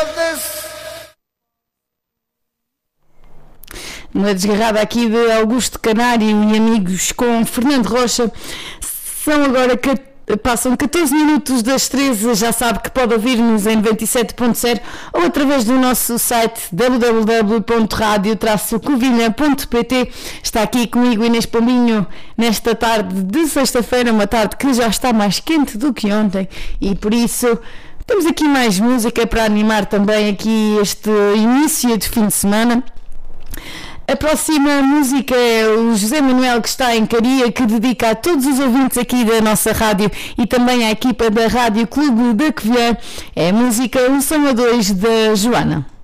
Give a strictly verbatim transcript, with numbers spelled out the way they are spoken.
Uma desgarrada aqui de Augusto Canário e amigos com Fernando Rocha. São agora que passam catorze minutos das treze. Já sabe que pode ouvir-nos em noventa e sete ponto zero ou através do nosso site w w w ponto radio traço covilha ponto p t. Está aqui comigo Inês Pombinho nesta tarde de sexta-feira, uma tarde que já está mais quente do que ontem e por isso temos aqui mais música para animar também aqui este início de fim de semana. A próxima música é o José Manuel, que está em Caria, que dedica a todos os ouvintes aqui da nossa rádio e também à equipa da Rádio Clube da Covilhã. É a música Um Sonho a Dois da Joana.